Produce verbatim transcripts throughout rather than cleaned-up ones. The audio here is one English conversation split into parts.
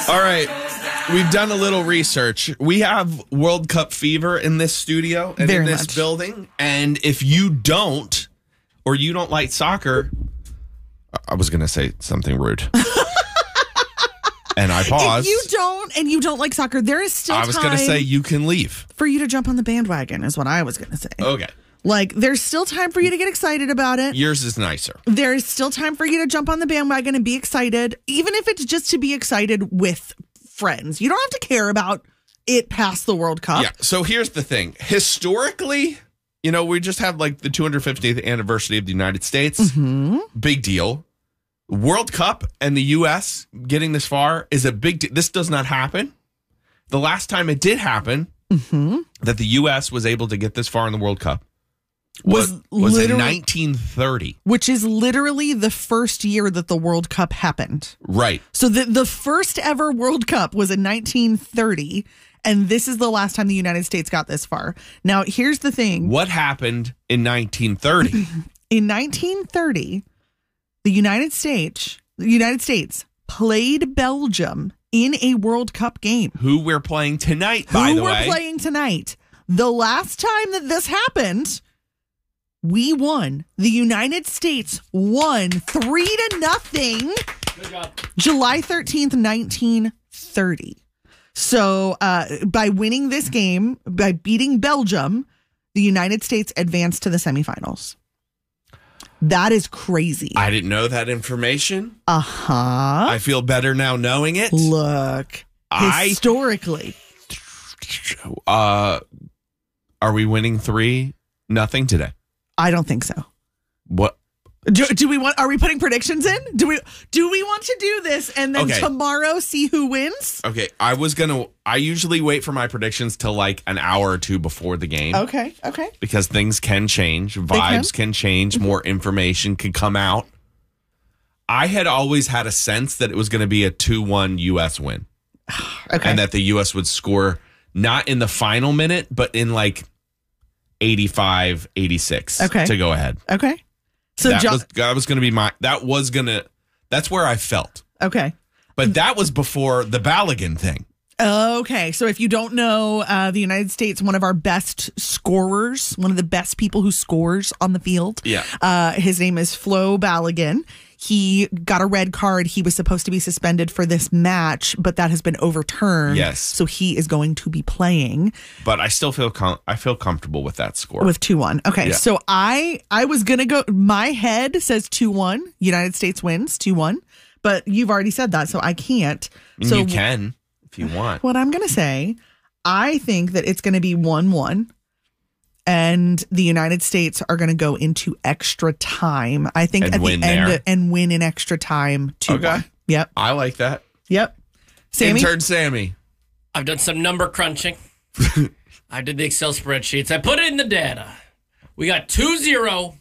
All right. We've done a little research. We have World Cup fever in this studio and Very in this much. building. And if you don't, or you don't like soccer, I was going to say something rude. And I paused. If you don't and you don't like soccer, there is still I was going to time say you can leave. for you to jump on the bandwagon is what I was going to say. Okay. Like, there's still time for you to get excited about it. Yours is nicer. There's still time for you to jump on the bandwagon and be excited, even if it's just to be excited with friends. You don't have to care about it past the World Cup. Yeah. So here's the thing. Historically, you know, we just have like the two hundred fiftieth anniversary of the United States. Mm-hmm. Big deal. World Cup and the U S getting this far is a big deal. This does not happen. The last time it did happen Mm-hmm. that the U S was able to get this far in the World Cup was, Was was in literally- nineteen thirty. Which is literally the first year that the World Cup happened. Right. So the, the first ever World Cup was in nineteen thirty, and this is the last time the United States got this far. Now, here's the thing. What happened in nineteen thirty? In nineteen thirty, the United States, the United States played Belgium in a World Cup game. Who we're playing tonight, by Who the we're way. playing tonight. The last time that this happened, we won. The United States won three to nothing. Good job. July thirteenth, nineteen thirty. So uh, by winning this game, by beating Belgium, the United States advanced to the semifinals. That is crazy. I didn't know that information. Uh-huh. I feel better now knowing it. Look, I- historically. Uh, are we winning three nothing today? I don't think so. What? Do, do we want? Are we putting predictions in? Do we? Do we want to do this and then Okay. tomorrow see who wins? Okay, I was gonna. I usually wait for my predictions till like an hour or two before the game Okay. Okay. because things can change, vibes can change, more information can come out. I had always had a sense that it was going to be a two one U S win, Okay. and that the U S would score not in the final minute, but in like eighty-five, eighty-six Okay. to go ahead. okay. So that John. was that was going to be my. That was gonna. That's where I felt. Okay. But that was before the Balogun thing. Okay, so if you don't know, uh, the United States, one of our best scorers, one of the best people who scores on the field. Yeah. Uh, his name is Flo Balogun. He got a red card. He was supposed to be suspended for this match, but that has been overturned. Yes. So he is going to be playing But I still feel com- I feel comfortable with that score. with two one. Okay, Yeah. so I I was going to go, my head says two one. United States wins two one, but you've already said that, so I can't. I mean, So you can if you want. what I'm going to say, I think that it's going to be one one, and the United States are going to go into extra time. I think And at the win end there. and win in extra time two one. Okay. Yep. I like that. Yep. Sammy? Intern Sammy. I've done some number crunching. I did the Excel spreadsheets. I put it in the data. We got two zero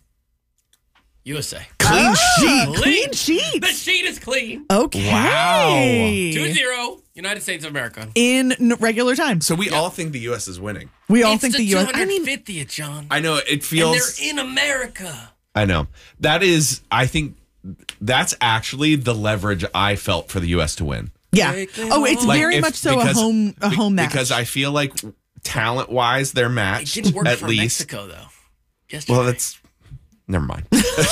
U S A. Clean Oh, sheet. Clean The sheets. sheet is clean. Okay. Wow. two zero United States of America. In n- regular time. So we all think the U S is winning. We all it's think the, the U S I mean, two hundred fiftieth, John. I know it and feels. they're in America. I know that is. I think that's actually the leverage I felt for the U S to win. yeah. Take them Oh, it's all. Like, very if- much so because- a home a be- home match. because I feel like talent wise they're It matched didn't work at for least. Mexico, though. Yesterday. Well, that's never mind.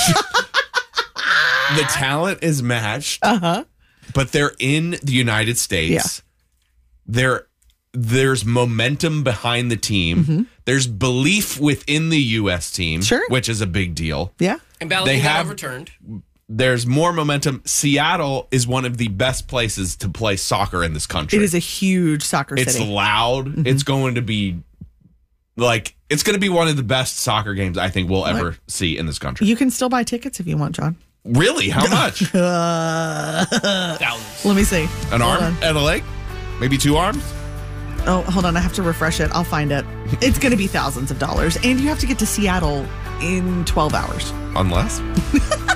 The talent is matched, uh-huh. but they're in the United States. There, there's momentum behind the team. Mm-hmm. There's belief within the U S team, Sure. which is a big deal. Yeah. and Balogun they got have- overturned. There's more momentum. Seattle is one of the best places to play soccer in this country. It is a huge soccer It's city. loud. It's going to be like it's going to be one of the best soccer games I think we'll ever see in this country. You can still buy tickets if you want, John. Really? How much? Uh, Thousands. let me see. An Hold arm on. and a leg? Maybe two arms? Oh, hold on. I have to refresh it. I'll find it. It's going to be thousands of dollars. And you have to get to Seattle in twelve hours. Unless.